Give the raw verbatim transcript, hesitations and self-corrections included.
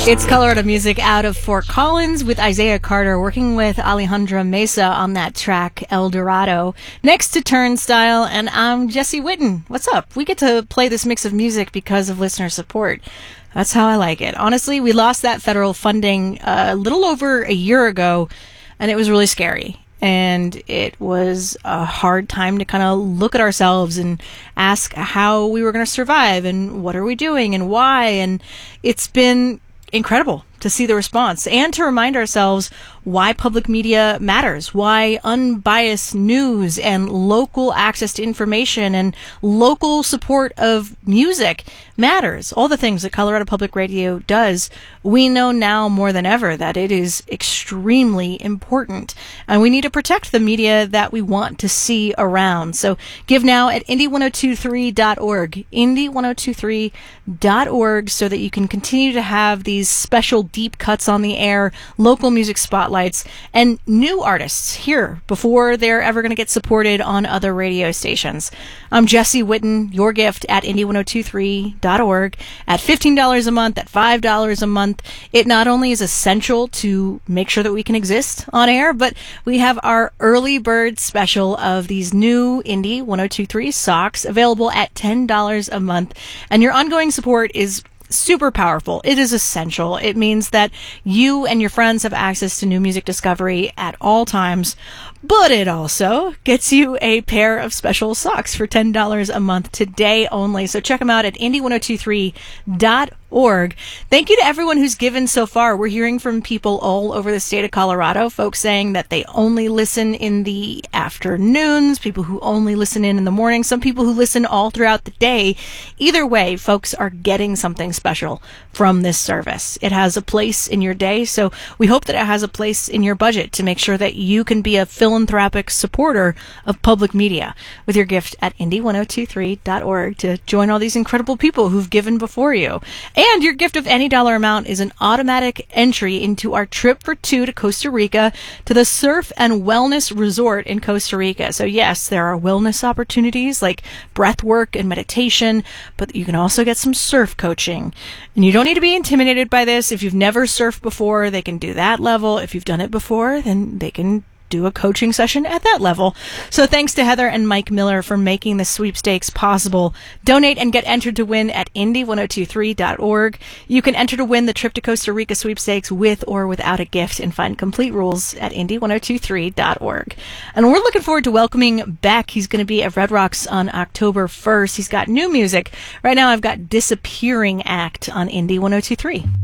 It's Colorado music out of Fort Collins with Isaiah Carter working with Alejandra Mesa on that track, El Dorado. Next to Turnstile, and I'm Jesse Witten. What's up? We get to play this mix of music because of listener support. That's how I like it. Honestly, we lost that federal funding uh, a little over a year ago, and it was really scary. And it was a hard time to kind of look at ourselves and ask how we were going to survive and what are we doing and why. And it's been incredible to see the response and to remind ourselves why public media matters, why unbiased news and local access to information and local support of music matters. All the things that Colorado Public Radio does, we know now more than ever that it is extremely important, and we need to protect the media that we want to see around. So give now at Indy ten twenty-three dot org, Indy ten twenty-three dot org, so that you can continue to have these special deep cuts on the air, local music spotlights, and new artists here before they're ever going to get supported on other radio stations. I'm Jesse Witten, your gift at Indy ten twenty-three dot org. At fifteen dollars a month, at five dollars a month, it not only is essential to make sure that we can exist on air, but we have our early bird special of these new Indy ten twenty-three socks available at ten dollars a month. And your ongoing support is super powerful. It is essential. It means that you and your friends have access to new music discovery at all times, but it also gets you a pair of special socks for ten dollars a month today only. So check them out at Indy ten twenty-three dot org. Thank you to everyone who's given so far. We're hearing from people all over the state of Colorado, folks saying that they only listen in the afternoons, people who only listen in in the morning, some people who listen all throughout the day. Either way, folks are getting something special from this service. It has a place in your day, so we hope that it has a place in your budget to make sure that you can be a philanthropic supporter of public media with your gift at Indy ten twenty-three dot org to join all these incredible people who've given before you. And your gift of any dollar amount is an automatic entry into our trip for two to Costa Rica to the Surf and Wellness Resort in Costa Rica. So yes, there are wellness opportunities like breath work and meditation, but you can also get some surf coaching. And you don't need to be intimidated by this. If you've never surfed before, they can do that level. If you've done it before, then they can do a coaching session at that level. So thanks to Heather and Mike Miller for making the sweepstakes possible. Donate and get entered to win at Indy ten twenty-three dot org. You can enter to win the trip to Costa Rica sweepstakes with or without a gift, and find complete rules at Indy ten twenty-three dot org. And we're looking forward to welcoming Beck. He's going to be at Red Rocks on October first. He's got new music. Right now I've got Disappearing Act on Indy ten twenty-three.